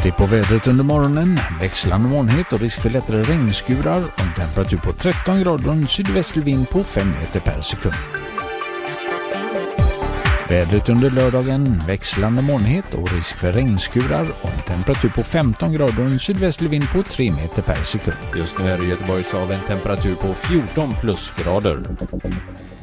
Tipp på vädret under morgonen, växlande molnighet och risk för lättare regnskurar och en temperatur på 13 grader och en sydvästlig vind på 5 meter per sekund. Vädret under lördagen, växlande molnighet och risk för regnskurar och en temperatur på 15 grader och en sydvästlig vind på 3 meter per sekund. Just nu är det Göteborgshav en temperatur på 14 plusgrader.